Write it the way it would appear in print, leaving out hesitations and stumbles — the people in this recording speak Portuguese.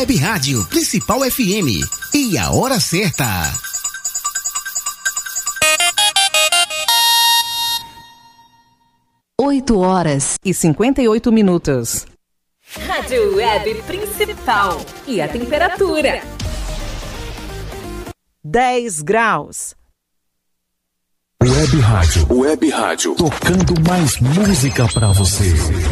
Web Rádio Principal FM. E a hora certa. 8h58. Rádio Web Principal. E a temperatura? 10 graus. Web Rádio. Tocando mais música pra você.